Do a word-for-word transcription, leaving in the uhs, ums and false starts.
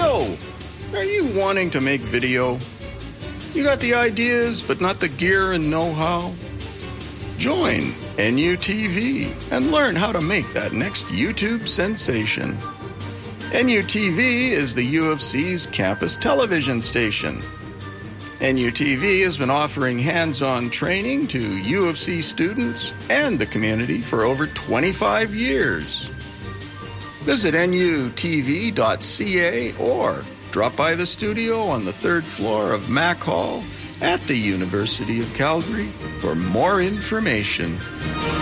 Yo, are you wanting to make video? You got the ideas, but not the gear and know-how? Join N U T V and learn how to make that next YouTube sensation. N U T V is the U of C's campus television station. N U T V has been offering hands-on training to U of C students and the community for over twenty-five years. Visit N U T V dot C A or drop by the studio on the third floor of Mac Hall at the University of Calgary for more information.